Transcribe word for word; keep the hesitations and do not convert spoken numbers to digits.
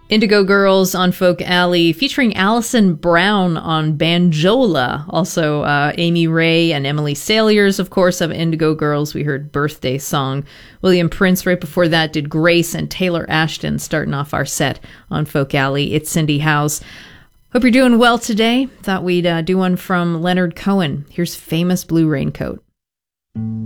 Indigo Girls on Folk Alley, featuring Alison Brown on banjola. Also, uh, Amy Ray and Emily Saliers, of course, of Indigo Girls. We heard Birthday Song. William Prince right before that did Grace, and Taylor Ashton starting off our set on Folk Alley. It's Cindy House. Hope you're doing well today. Thought we'd uh, do one from Leonard Cohen. Here's Famous Blue Raincoat.